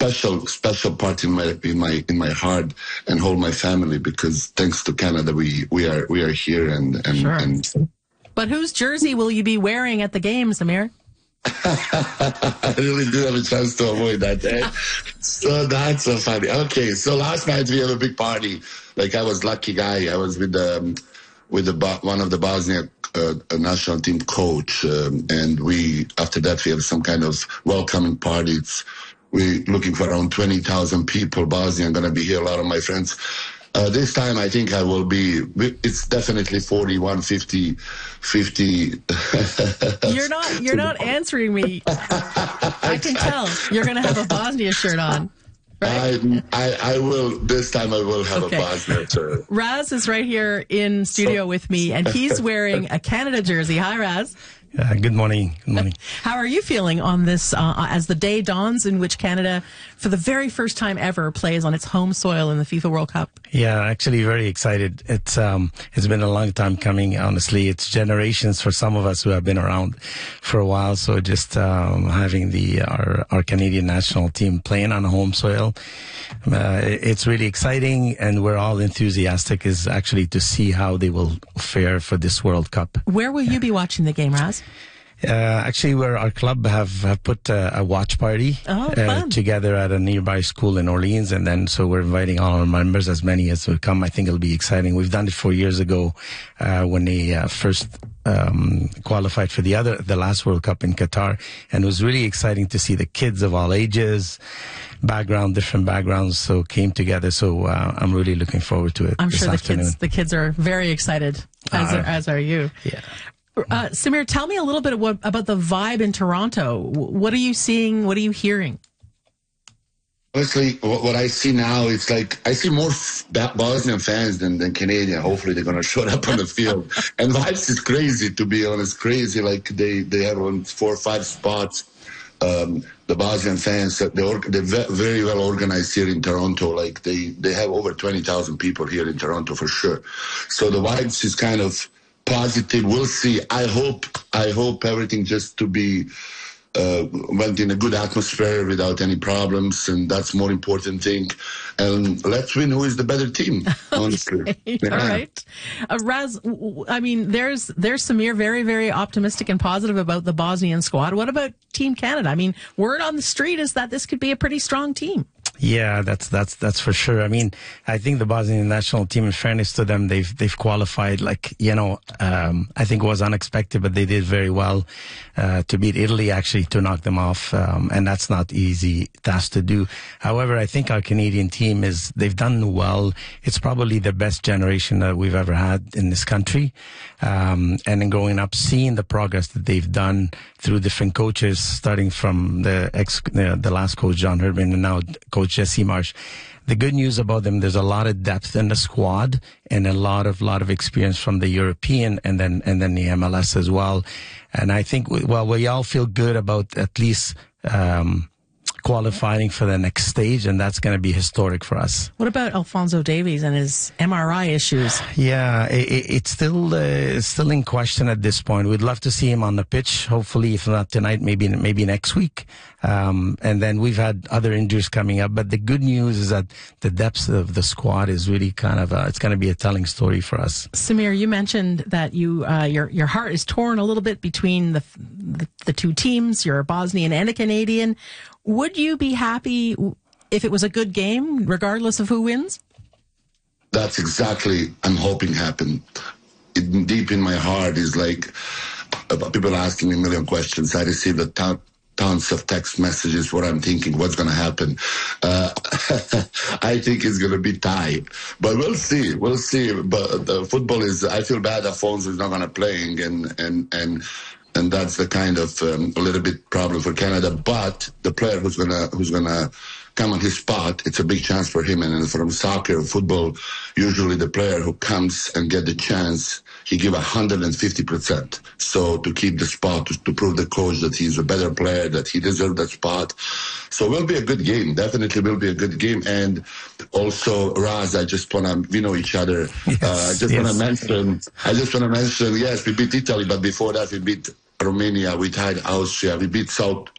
special part in my heart and whole my family, because thanks to Canada we are here and Sure. But whose jersey will you be wearing at the game, Samir? I really do have a chance to avoid that. Eh? So that's so funny. Okay, so last night we had a big party. Like, I was lucky guy. I was with one of the Bosnia national team coach, and after that we have some kind of welcoming party. We're looking for around 20,000 people. Bosnia, I'm gonna be here. A lot of my friends. This time I think I will be. It's definitely 41, 50. You're not answering me. I can tell you're gonna have a Bosnia shirt on. Right? I will. This time I will have a Bosnia shirt. Raz is right here in studio with me, and he's wearing a Canada jersey. Hi, Raz. Good morning. Good morning. How are you feeling on this as the day dawns in which Canada, for the very first time ever, plays on its home soil in the FIFA World Cup? Yeah, actually very excited. It's been a long time coming, honestly. It's generations for some of us who have been around for a while. So just having our Canadian national team playing on home soil, it's really exciting, and we're all enthusiastic is actually to see how they will fare for this World Cup. Where will you be watching the game, Raz? Actually, our club have put a watch party together at a nearby school in Orleans, and then so we're inviting all our members, as many as will come. I think it'll be exciting. We've done it 4 years ago when they first qualified for the last World Cup in Qatar, and it was really exciting to see the kids of all ages, different backgrounds, so came together. So I'm really looking forward to it. I'm sure afternoon. the kids are very excited, as are you. Yeah. Samir, tell me a little bit about the vibe in Toronto. What are you seeing? What are you hearing? Honestly, what I see now, it's like I see more Bosnian fans than Canadian. Hopefully, they're going to show up on the field. And vibes is crazy, to be honest. Crazy. Like they have on 4 or 5 spots. The Bosnian fans, they're very well organized here in Toronto. Like they have over 20,000 people here in Toronto for sure. So the vibes is kind of positive. We'll see. I hope everything just to be went in a good atmosphere without any problems, and that's more important thing. And let's win. Who is the better team? Honestly. Yeah. All right, Raz. I mean, there's Samir, very, very optimistic and positive about the Bosnian squad. What about Team Canada? I mean, word on the street is that this could be a pretty strong team. Yeah, that's for sure. I mean, I think the Bosnian national team, in fairness to them, they've qualified, like, I think it was unexpected, but they did very well to beat Italy, actually, to knock them off. And that's not easy task to do. However, I think our Canadian team they've done well. It's probably the best generation that we've ever had in this country. And in growing up, seeing the progress that they've done through different coaches, starting from the last coach, John Herdman, and now Coach Jesse Marsh. The good news about them, there's a lot of depth in the squad and a lot of experience from the European and then the MLS as well. And I think, we all feel good about at least qualifying for the next stage, and that's going to be historic for us. What about Alphonso Davies and his MRI issues? Yeah, it's still in question at this point. We'd love to see him on the pitch. Hopefully, if not tonight, maybe next week. And then we've had other injuries coming up. But the good news is that the depth of the squad is really kind of it's going to be a telling story for us. Samir, you mentioned that your heart is torn a little bit between the two teams. You're a Bosnian and a Canadian. Would you be happy if it was a good game, regardless of who wins? That's exactly I'm hoping happen. Deep in my heart is like people asking me a million questions. I received tons of text messages, what I'm thinking, what's going to happen. I think it's going to be tight, but we'll see. We'll see. But football I feel bad Alphonso is not going to playing, and that's the kind of a little bit problem for Canada. But the player who's gonna come on his spot, it's a big chance for him. And from soccer, football, usually the player who comes and get the chance, he give 150%. So to keep the spot, to prove the coach that he's a better player, that he deserves that spot. So it will be a good game. Definitely will be a good game. And also, Raz, we know each other. Yes, I just want to mention, yes, we beat Italy, but before that we beat Romania, we tied Austria, we beat South